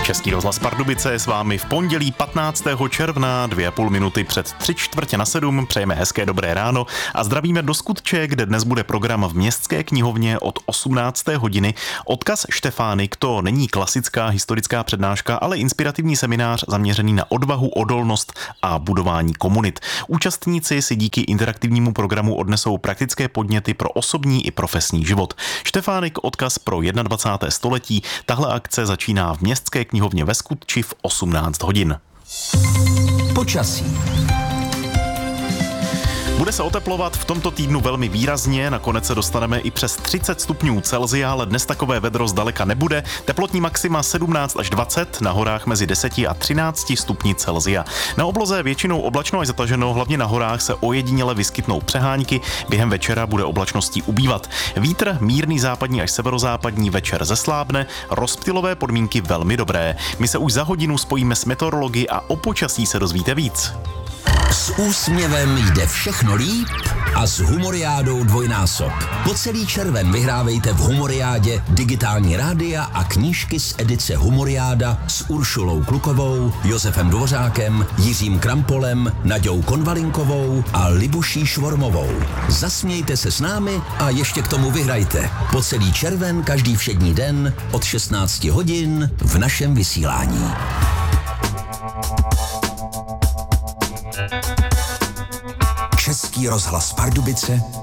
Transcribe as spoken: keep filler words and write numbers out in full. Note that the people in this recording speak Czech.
Český rozhlas Pardubice je s vámi v pondělí patnáctého června, dvě a půl minuty před tři čtvrtě na sedm. Přejeme hezké dobré ráno a zdravíme do Skutče, kde dnes bude program v Městské knihovně od osmnácté hodiny. Odkaz Štefánik to není klasická historická přednáška, ale inspirativní seminář zaměřený na odvahu, odolnost a budování komunit. Účastníci si díky interaktivnímu programu odnesou praktické podněty pro osobní i profesní život. Štefánik odkaz pro dvacátého prvního století. Tahle akce začíná v Městské knihovně ve Skutči v osmnáct hodin. Počasí. Bude se oteplovat v tomto týdnu velmi výrazně, nakonec se dostaneme i přes třicet stupňů Celsia, ale dnes takové vedro zdaleka nebude. Teplotní maxima sedmnáct až dvacet, na horách mezi deset a třináct stupni Celsia. Na obloze většinou oblačno až zataženo, hlavně na horách se ojediněle vyskytnou přehánky, během večera bude oblačností ubývat. Vítr mírný západní až severozápadní, večer zeslábne, rozptylové podmínky velmi dobré. My se už za hodinu spojíme s meteorology a o počasí se dozvíte víc. S úsměvem jde všechno líp a s Humoriádou dvojnásob. Po celý červen vyhrávejte v Humoriádě digitální rádia a knížky z edice Humoriáda s Uršulou Klukovou, Josefem Dvořákem, Jiřím Krampolem, Naďou Konvalinkovou a Libuší Švormovou. Zasmějte se s námi a ještě k tomu vyhrajte. Po celý červen každý všední den od šestnácti hodin v našem vysílání. Český rozhlas Pardubice